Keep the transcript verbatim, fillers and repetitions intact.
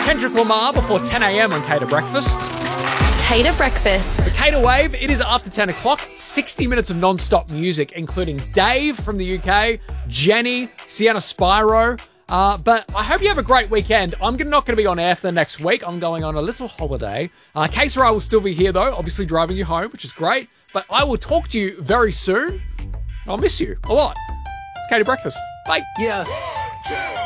Kendrick Lamar before ten a.m. on Cater Breakfast. Cater Breakfast. Cater Wave, it is after ten o'clock. sixty minutes of non-stop music, including Dave from the U K, Jenny, Sienna Spyro. Uh, but I hope you have a great weekend. I'm not going to be on air for the next week. I'm going on a little holiday. Uh, K S R I will still be here, though, obviously driving you home, which is great. But I will talk to you very soon. I'll miss you a lot. It's Cater Breakfast. Bye. Yeah.